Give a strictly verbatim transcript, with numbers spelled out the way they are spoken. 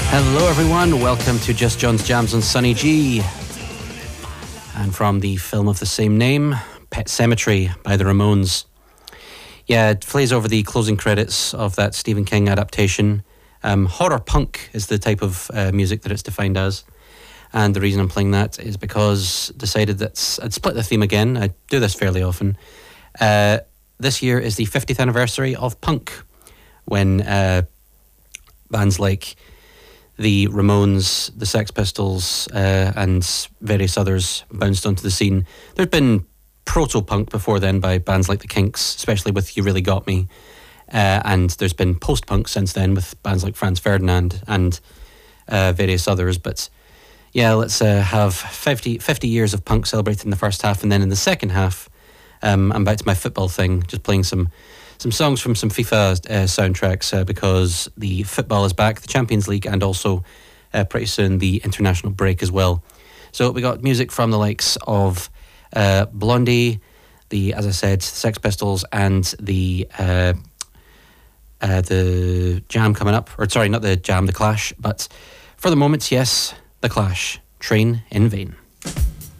Hello everyone, welcome to Just John's Jams on Sunny G. And from the film of the same name, Pet Sematary by the Ramones. Yeah, it plays over the closing credits of that Stephen King adaptation. Um, horror punk is the type of uh, music that it's defined as. And the reason I'm playing that is because I decided that I'd split the theme again. I do this fairly often. Uh, this year is the fiftieth anniversary of punk, when uh, bands like the Ramones, the Sex Pistols, uh, and various others bounced onto the scene. There'd been proto-punk before then by bands like the Kinks, especially with You Really Got Me. Uh, and there's been post-punk since then with bands like Franz Ferdinand and uh, various others. But yeah, let's uh, have fifty, fifty years of punk celebrated in the first half, and then in the second half, um, I'm back to my football thing, just playing some some songs from some FIFA uh, soundtracks uh, because the football is back, the Champions League, and also uh, pretty soon the international break as well. So we got music from the likes of uh, Blondie, the, as I said, Sex Pistols, and the uh, uh, the Jam coming up, or sorry, not the Jam, the Clash, but for the moment, yes, the Clash, Train in Vain.